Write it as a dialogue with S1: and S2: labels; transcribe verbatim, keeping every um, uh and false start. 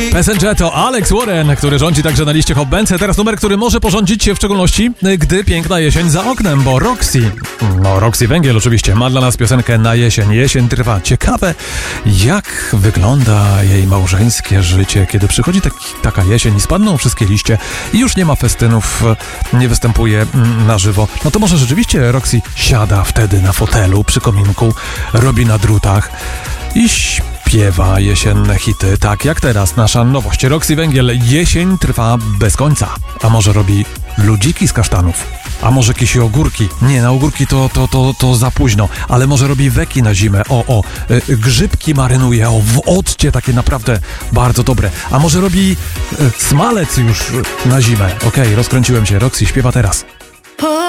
S1: Passenger to Alex Warren, który rządzi także na liście Hot Bands. Teraz numer, który może porządzić się w szczególności, gdy piękna jesień za oknem, bo Roxy, no Roxy Węgiel oczywiście, ma dla nas piosenkę na jesień. Jesień trwa. Ciekawe, jak wygląda jej małżeńskie życie, kiedy przychodzi taki, taka jesień i spadną wszystkie liście i już nie ma festynów, nie występuje na żywo. No to może rzeczywiście Roxy siada wtedy na fotelu przy kominku, robi na drutach i śpiewa jesienne hity, tak jak teraz nasza nowość. Roxy Węgiel, jesień trwa bez końca. A może robi ludziki z kasztanów? A może kisi ogórki? Nie, na ogórki to, to, to, to za późno, ale może robi weki na zimę. O, o, y, grzybki marynuje, o, w occie, takie naprawdę bardzo dobre. A może robi y, smalec już na zimę? Okej, okay, rozkręciłem się. Roxy śpiewa teraz.